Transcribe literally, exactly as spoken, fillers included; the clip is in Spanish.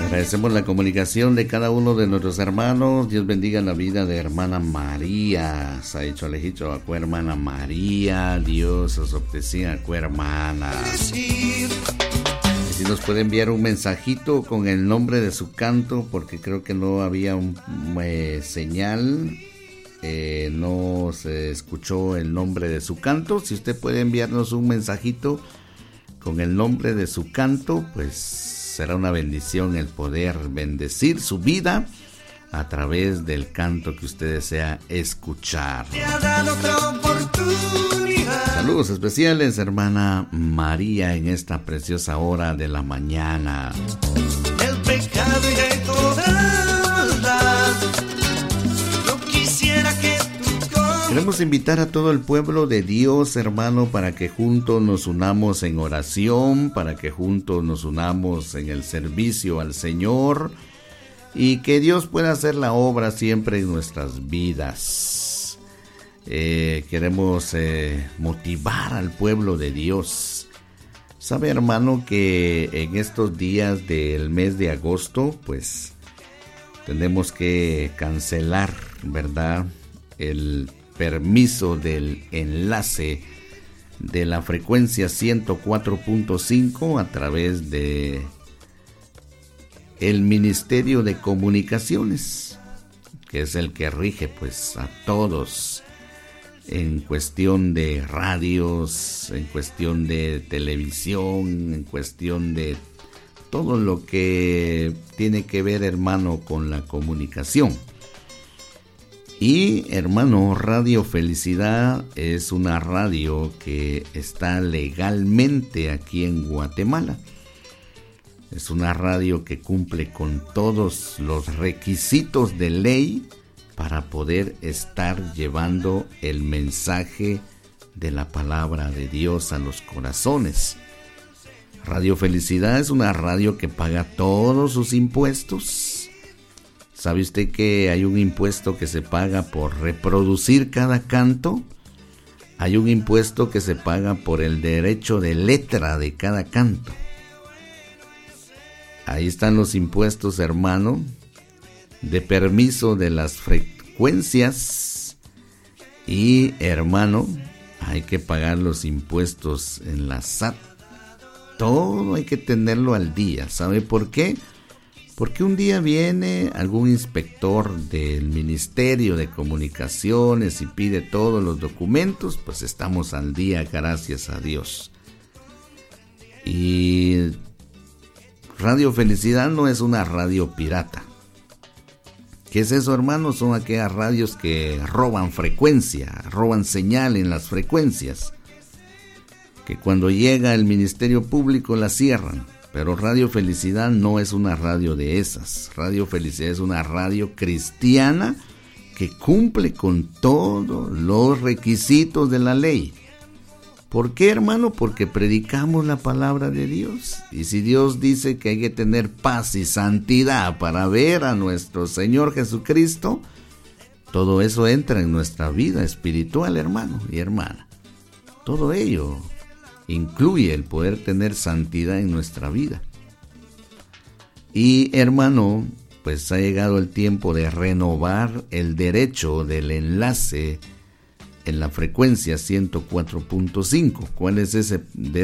Agradecemos la comunicación de cada uno de nuestros hermanos. Dios bendiga la vida de hermana María. Se ha hecho alejicho a cu hermana María. Dios os obtecía a cu hermana. Y si nos puede enviar un mensajito con el nombre de su canto, porque creo que no había un eh, señal. Eh, no se escuchó el nombre de su canto. Si usted puede enviarnos un mensajito con el nombre de su canto, pues será una bendición el poder bendecir su vida a través del canto que usted desea escuchar. Saludos especiales, hermana María, en esta preciosa hora de la mañana. El pecado y de toda maldad, no quisiera que tú... Queremos invitar a todo el pueblo de Dios, hermano, para que juntos nos unamos en oración, para que juntos nos unamos en el servicio al Señor y que Dios pueda hacer la obra siempre en nuestras vidas. Eh, queremos eh, motivar al pueblo de Dios. Sabe, hermano, que en estos días del mes de agosto, pues tenemos que cancelar, ¿verdad?, el permiso del enlace de la frecuencia ciento cuatro punto cinco a través de el Ministerio de Comunicaciones, que es el que rige pues a todos en cuestión de radios, en cuestión de televisión, en cuestión de todo lo que tiene que ver, hermano, con la comunicación. Y, hermano, Radio Felicidad es una radio que está legalmente aquí en Guatemala. Es una radio que cumple con todos los requisitos de ley para poder estar llevando el mensaje de la palabra de Dios a los corazones. Radio Felicidad es una radio que paga todos sus impuestos. ¿Sabe usted que hay un impuesto que se paga por reproducir cada canto? Hay un impuesto que se paga por el derecho de letra de cada canto. Ahí están los impuestos, hermano, de permiso de las frecuencias. Y, hermano, hay que pagar los impuestos en la S A T. Todo hay que tenerlo al día. ¿Sabe por qué? Porque un día viene algún inspector del Ministerio de Comunicaciones y pide todos los documentos, pues estamos al día, gracias a Dios. Y Radio Felicidad no es una radio pirata. ¿Qué es eso, hermano? Son aquellas radios que roban frecuencia, roban señal en las frecuencias, que cuando llega el Ministerio Público la cierran. Pero Radio Felicidad no es una radio de esas. Radio Felicidad es una radio cristiana que cumple con todos los requisitos de la ley. ¿Por qué, hermano? Porque predicamos la palabra de Dios. Y si Dios dice que hay que tener paz y santidad para ver a nuestro Señor Jesucristo, todo eso entra en nuestra vida espiritual, hermano y hermana. Todo ello incluye el poder tener santidad en nuestra vida. Y, hermano, pues ha llegado el tiempo de renovar el derecho del enlace en la frecuencia ciento cuatro punto cinco. ¿Cuál es ese derecho?